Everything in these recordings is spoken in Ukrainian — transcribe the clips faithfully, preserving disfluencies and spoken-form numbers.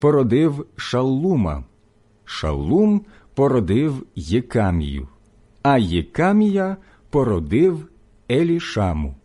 породив Шаллума, Шаллум породив Єкамію, а Єкамія породив Елішаму.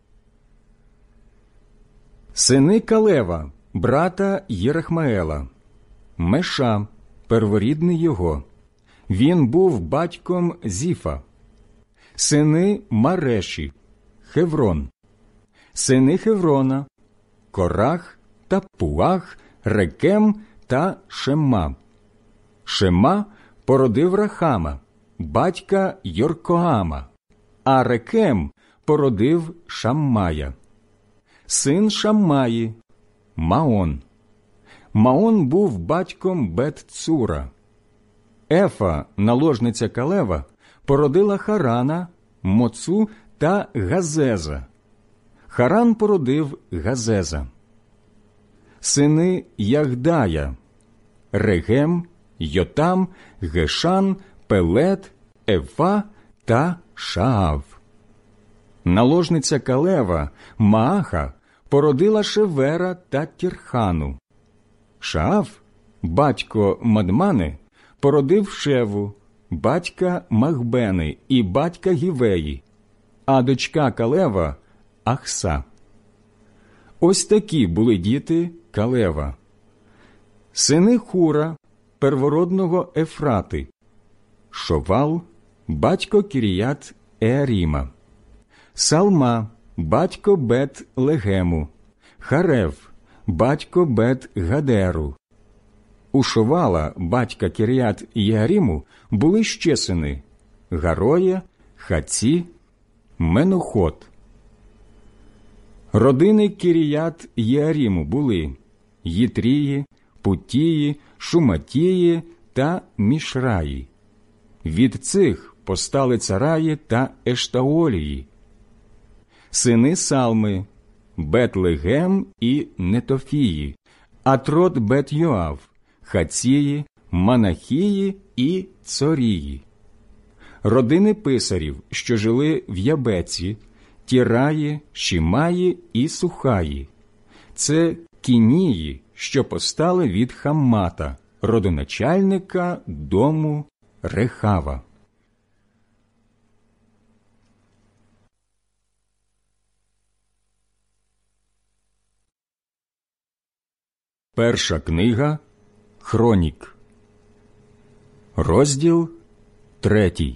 Сини Калева, брата Єрахмеела: Меша, перворідний його, він був батьком Зіфа. Сини Мареші: Хеврон. Сини Хеврона: Корах та Пуах, Рекем та Шема. Шема породив Рахама, батька Йоркоама, а Рекем породив Шаммая. Син Шаммаї – Маон. Маон був батьком Бет-Цура. Ефа, наложниця Калева, породила Харана, Моцу та Газеза. Харан породив Газеза. Сини Ягдая: Регем, Йотам, Гешан, Пелет, Ефа та Шаав. Наложниця Калева, Мааха, породила Шевера та Тірхану. Шаав, батько Мадмани, породив Шеву, батька Махбени і батька Гівеї, а дочка Калева – Ахса. Ось такі були діти Калева. Сини Хура, первородного Ефрати: Шовал, батько Кіріят Еаріма. Салма, батько Бет-Легему. Харев, батько Бет-Гадеру. У Шовала, батька Кіріят Єаріму, були ще сини: Гароя, Хаці, Менохот. Родини Кіріят Єаріму були Їтрії, Путії, Шуматії та Мішраї. Від цих постали Цараї та Ештаолії. Сини Салми: Бет-Легем і Нетофії, Атрот Бет-Йоав, Хації, Манахії і Цорії. Родини писарів, що жили в Ябеці: Тіраї, Шімаї і Сухаї. Це Кінії, що постали від Хаммата, родоначальника дому Рехава. Перша книга Хронік, розділ третій.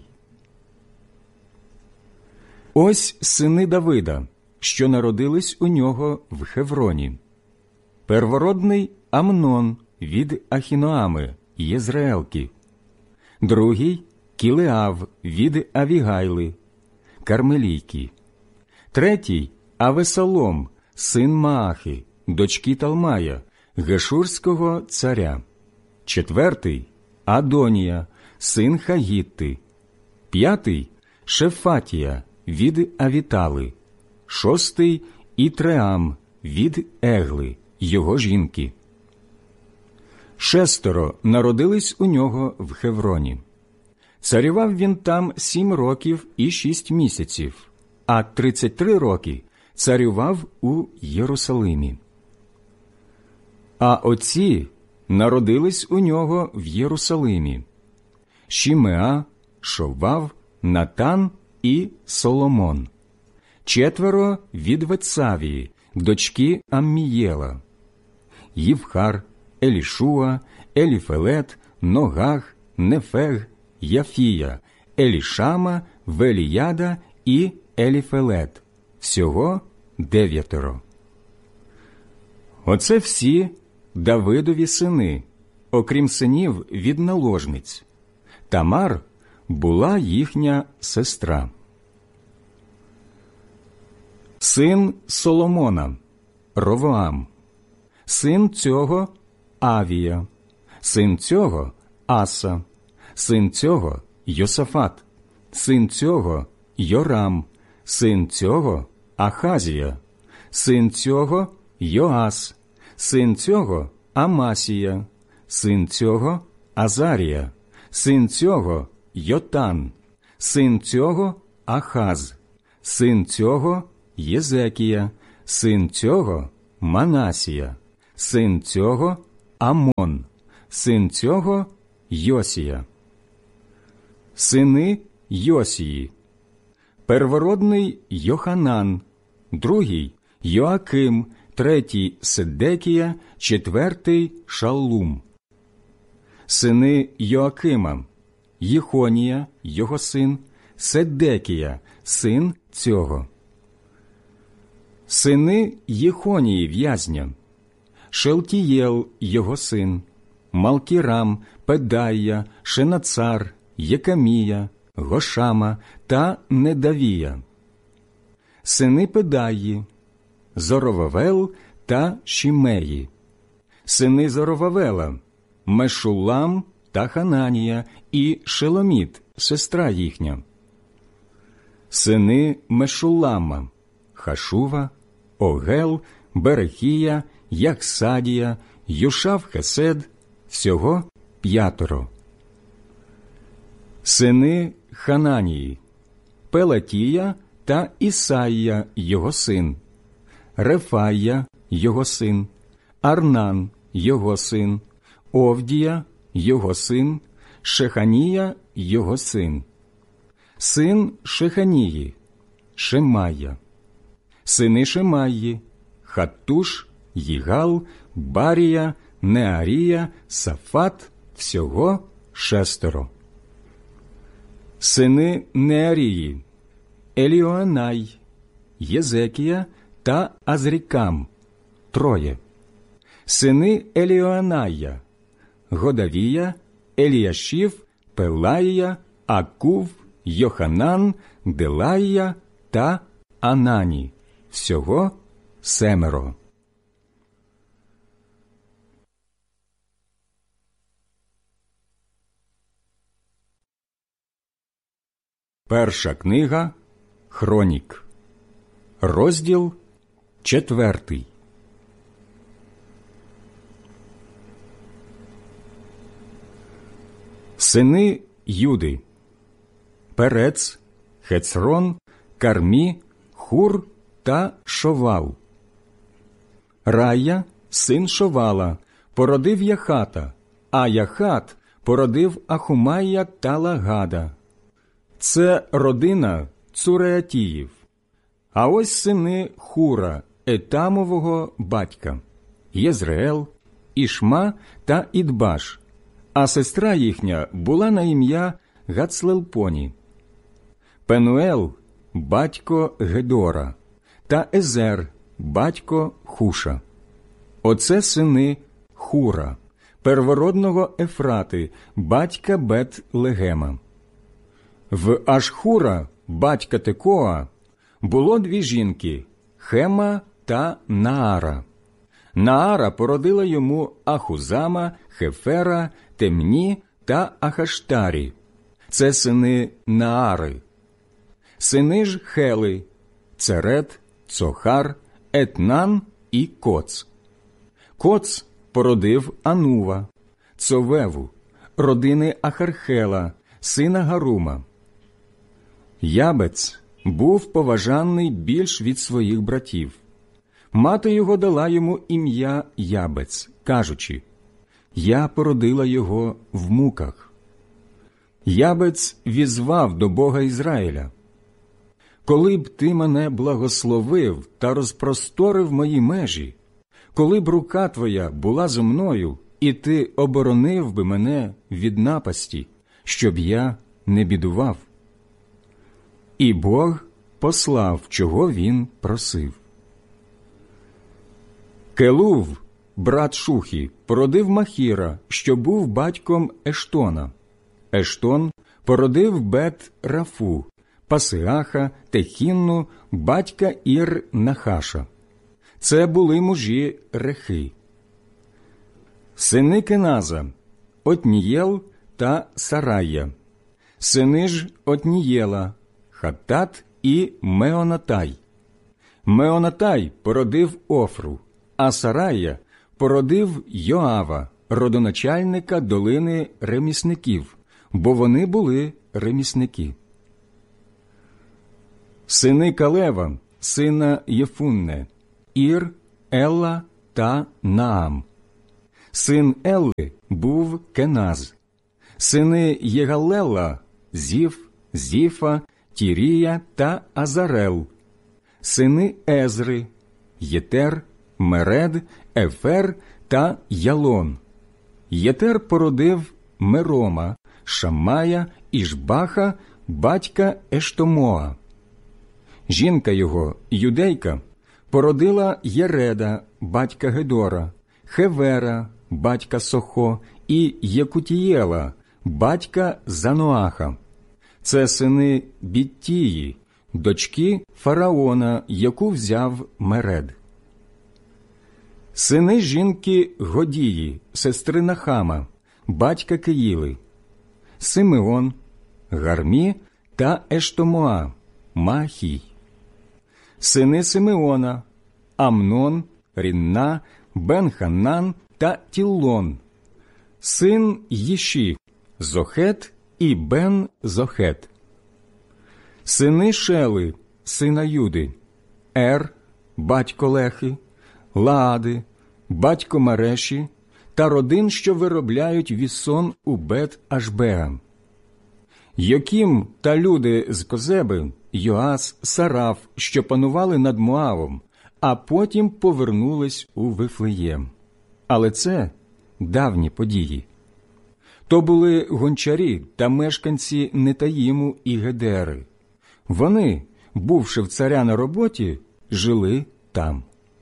Ось сини Давида, що народились у нього в Хевроні. Первородний Амнон від Ахіноами, Єзреелки. Другий Кілеав від Авігайли, Кармелійки. Третій Авесалом, син Маахи, дочки Талмая, Гешурського царя. Четвертий Адонія, син Хагітти. П'ятий Шефатія від Авітали. Шостий Ітреам від Егли, його жінки. Шестеро народились у нього в Хевроні. Царював він там сім років і шість місяців, а тридцять три роки царював у Єрусалимі. А отці народились у нього в Єрусалимі: Шімеа, Шовав, Натан і Соломон. Четверо від Вецавії, дочки Аммієла: Ївхар, Елішуа, Еліфелет, Ногах, Нефег, Яфія, Елішама, Веліяда і Еліфелет. Всього дев'ятеро. Оце всі Давидові сини, окрім синів від наложниць. Тамар була їхня сестра. Син Соломона – Ровоам. Син цього – Авія. Син цього – Аса. Син цього – Йосафат. Син цього – Йорам. Син цього – Ахазія. Син цього – Йоас. Син цього – Амасія. Син цього – Азарія. Син цього – Йотан. Син цього – Ахаз. Син цього – Єзекія. Син цього – Манасія. Син цього – Амон, син цього Йосія. Сини Йосії: первородний Йоханан, другий Йоаким, третій Седекія, четвертий Шаллум. Сини Йоакима: Єхонія, його син, Седекія, син цього. Сини Єхонії в'язня: Шелтієл, його син, Малкірам, Педая, Шенацар, Єкамія, Гошама та Недавія. Сини Педаї: Зоровавел та Шімеї. Сини Зоровавела: Мешулам та Хананія і Шеломіт, сестра їхня. Сини Мешулама: Хашува, Огел, Берехія, Яхсадія, Юшав-Хесед, всього п'ятеро. Сини Хананії: Пелатія та Ісаїя, його син, Рефая, його син, Арнан, його син, Овдія, його син, Шеханія, його син. Син Шеханії: Шемая. Сини Шемаї: Хаттуш, Їгал, Барія, Неарія, Сафат, всього шестеро. Сини Неарії: Еліоанай, Єзекія та Азрікам, троє. Сини Еліоаная: Годавія, Еліяшів, Пелаїя, Акув, Йоханан, Делаїя та Анані, всього семеро. Перша книга Хронік, розділ четвертий. Сини Юди: Перец, Хецрон, Кармі, Хур та Шовал. Рая, син Шовала, породив Яхата, а Яхат породив Ахумая та Лагада. Це родина Цуреатіїв. А ось сини Хура, Етамового батька: Єзреел, Ішма та Ідбаш, а сестра їхня була на ім'я Гацлелпоні. Пенуел – батько Гедора, та Езер – батько Хуша. Оце сини Хура, первородного Ефрати, батька Бет-Легема. В Ашхура, батька Текоа, було дві жінки – Хема та Наара. Наара породила йому Ахузама, Хефера, Темні та Ахаштарі. Це сини Наари. Сини ж Хели – Церет, Цохар, Етнан і Коц. Коц породив Анува, Цовеву, родини Ахархела, сина Гарума. Ябец був поважаний більш від своїх братів. Мати його дала йому ім'я Ябец, кажучи: «Я породила його в муках». Ябец візвав до Бога Ізраїля: «Коли б ти мене благословив та розпросторив мої межі, коли б рука твоя була зо мною, і ти оборонив би мене від напасті, щоб я не бідував». І Бог послав, чого він просив. Келув, брат Шухі, породив Махіра, що був батьком Ештона. Ештон породив Бет-Рафу, Пасеаха, Техінну, батька Ір-Нахаша. Це були мужі Рехи. Сини Кеназа – Отнієл та Сарая. Сини ж Отнієла – Хаттат і Меонатай. Меонатай породив Офру, а Сарая породив Йоава, родоначальника долини ремісників, бо вони були ремісники. Сини Калева, сина Єфунне – Ір, Елла та Наам. Син Елли був Кеназ. Сини Єгалела – Зіф, Зіфа, Тірія та Азарел. Сини Езри – Єтер, Меред, Ефер та Ялон. Єтер породив Мерома, Шамая, Ішбаха, батька Ештомоа. Жінка його, юдейка, породила Єреда, батька Гедора, Хевера, батька Сохо, і Єкутієла, батька Заноаха. Це сини Біттії, дочки фараона, яку взяв Меред. Сини жінки Годії, сестри Нахама, батька Киїли, Симеон, Гармі та Ештомоа, Маахій. Сини Симеона – Амнон, Рінна, Бен-Ханан та Тіллон. Син Їші – Зохет і Бен-Зохет. Сини Шели, сина Юди – Ер, батько Лехи, Лаади, батько Мареші та родин, що виробляють вісон у Бет-Ашбеа. Йокім та люди з Козеби, Йоас, Сараф, що панували над Моавом, а потім повернулись у Вифлеєм. Але це давні події. То були гончарі та мешканці Нетаїму і Гедери. Вони, бувши в царя на роботі, жили там.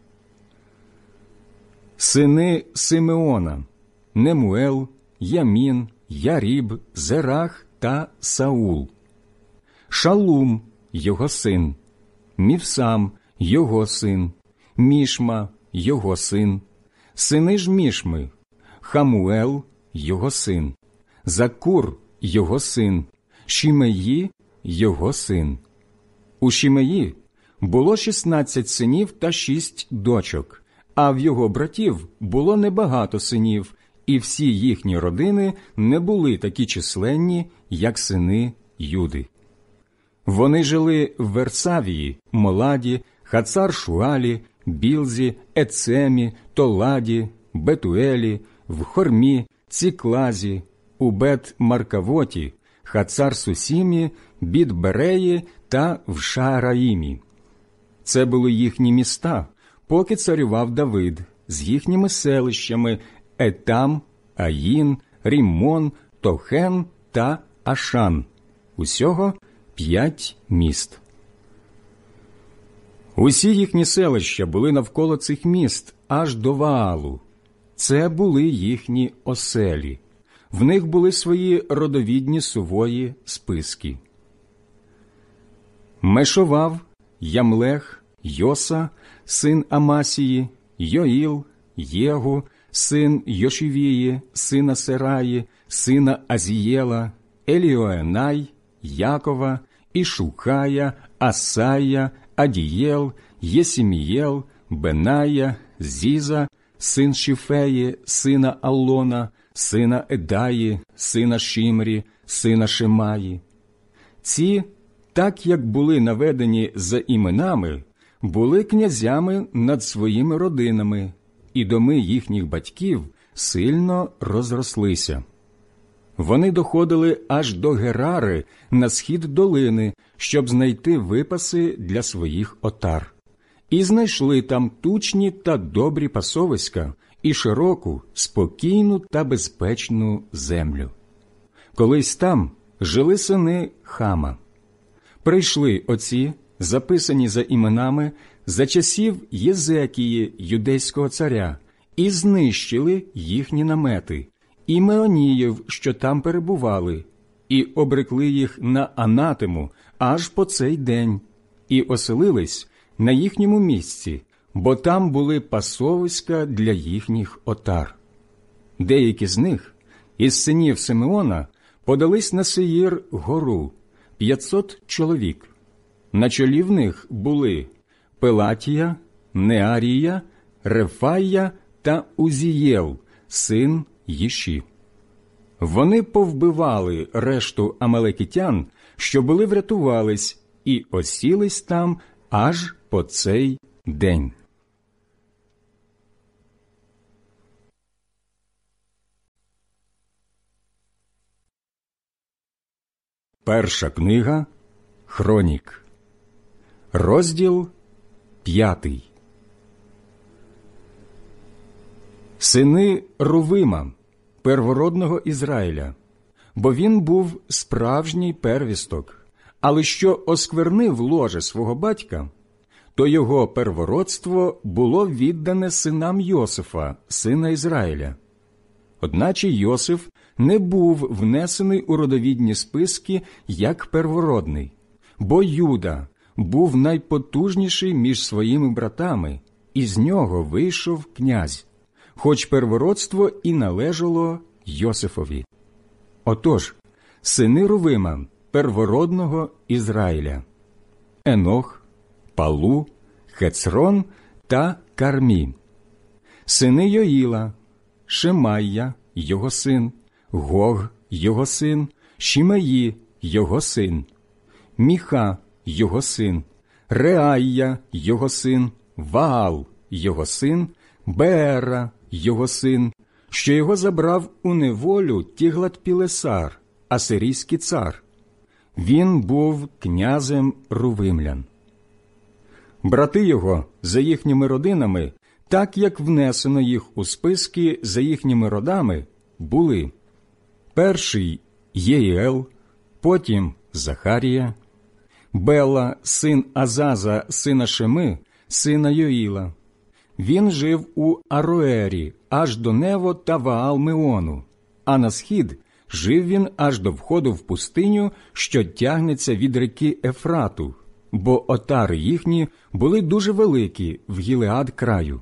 Сини Симеона – Немуел, Ямін, Яріб, Зерах та Саул. Шалум – його син, Мівсам – його син, Мішма – його син, сини ж Мішми – Хамуел – його син, Закур – його син, Шімеї – його син. У Шімеї було шістнадцять синів та шість дочок, а в його братів було небагато синів, і всі їхні родини не були такі численні, як сини Юди. Вони жили в Версавії, Моладі, Хацар-Шуалі, Білзі, Ецемі, Толаді, Бетуелі, в Хормі, Ціклазі, у Бет-Маркавоті, Хацар-Сусімі, Біт-Береї та в Шаараїмі. Це були їхні міста, поки царював Давид, з їхніми селищами Етам, Аїн, Ріммон, Тохен та Ашан. Усього п'ять міст. Усі їхні селища були навколо цих міст, аж до Ваалу. Це були їхні оселі. В них були свої родовідні сувої списки. Мешовав, Ямлех, Йоса, син Амасії, Йоїл, Єгу, син Йошівії, сина Сераї, сина Азієла, Еліоенай, Якова, Ішукая, Асая, Адієл, Єсімієл, Беная, Зіза, син Шіфеї, сина Аллона, сина Едаї, сина Шимрі, сина Шемаї. Ці, так як були наведені за іменами, були князями над своїми родинами, і доми їхніх батьків сильно розрослися. Вони доходили аж до Герари на схід долини, щоб знайти випаси для своїх отар. І знайшли там тучні та добрі пасовиська і широку, спокійну та безпечну землю. Колись там жили сини Хама. Прийшли оці, записані за іменами, за часів Єзекії, юдейського царя, і знищили їхні намети, і Меоніїв, що там перебували, і обрекли їх на анатему аж по цей день, і оселились на їхньому місці, бо там були пасовиська для їхніх отар. Деякі з них, із синів Симеона, подались на Сеїр гору, п'ятсот чоловік. На чолі в них були Пелатія, Неарія, Рефая та Узієл, син Їші. Вони повбивали решту амалекитян, що були врятувались, і осілись там аж по цей день. Перша книга Хронік, розділ п'ятий. Сини Рувима, первородного Ізраїля, бо він був справжній первісток, але що осквернив ложе свого батька, то його первородство було віддане синам Йосифа, сина Ізраїля. Одначе Йосиф не був внесений у родовідні списки як первородний, бо Юда був найпотужніший між своїми братами, і з нього вийшов князь, хоч первородство і належало Йосифові. Отож, сини Рувима, первородного Ізраїля: Енох, Палу, Хецрон та Кармі. Сини Йоїла: Шемайя, його син, Гог, його син, Шімеї, його син, Міха, його син, Реайя, його син, Ваал, його син, Беера, його син, що його забрав у неволю Тіглат-Пілесар, асирійський цар. Він був князем Рувимлян. Брати його за їхніми родинами, так як внесено їх у списки за їхніми родами, були: перший Єїел, потім Захарія, Бела, син Азаза, сина Шеми, сина Йоїла. Він жив у Ароері аж до Нево та Ваал-Меону, а на схід жив він аж до входу в пустиню, що тягнеться від реки Ефрату, бо отари їхні були дуже великі в Гілеад краю.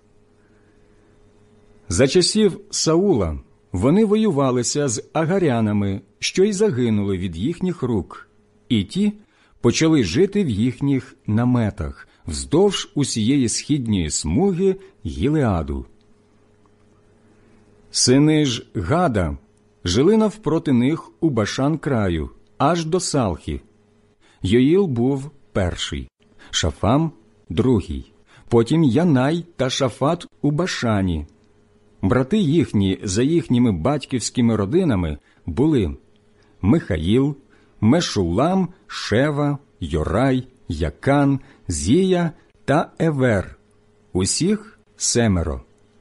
За часів Саула вони воювалися з агарянами, що й загинули від їхніх рук, і ті почали жити в їхніх наметах вздовж усієї східньої смуги Гілеаду. Сини ж Гада жили навпроти них у Башан краю, аж до Салхи. Йоїл був перший, Шафам – другий, потім Янай та Шафат у Башані. Брати їхні за їхніми батьківськими родинами були Михаїл, Мешулам, Шева, Йорай, Якан, Зія та Евер. Усіх семеро.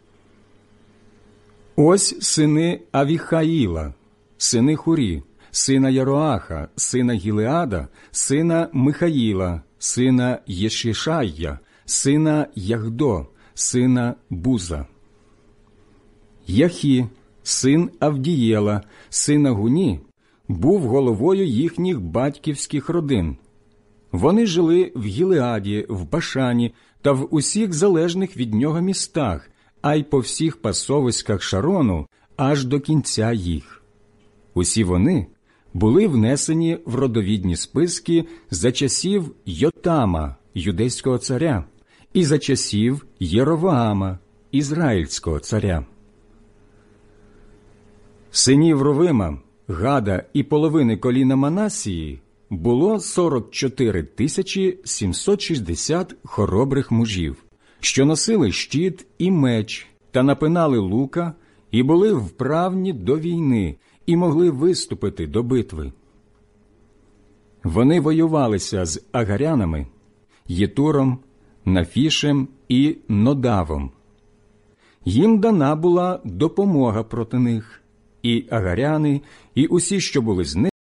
Ось сини Авіхаїла, сини Хурі, сина Яроаха, сина Гілеада, сина Михаїла, сина Єшішая, сина Яхдо, сина Буза. Яхі, син Авдієла, сина Гуні, був головою їхніх батьківських родин. Вони жили в Гілеаді, в Башані та в усіх залежних від нього містах, а й по всіх пасовиськах Шарону, аж до кінця їх. Усі вони були внесені в родовідні списки за часів Йотама, юдейського царя, і за часів Єровоама, ізраїльського царя. Синів Рувима, Гада і половини коліна Манасії було сорок чотири тисячі сімсот шістдесят хоробрих мужів, що носили щит і меч та напинали лука, і були вправні до війни, і могли виступити до битви. Вони воювалися з агарянами, Єтуром, Нафішем і Нодавом. Їм дана була допомога проти них, і агаряни, і усі, що були з ними,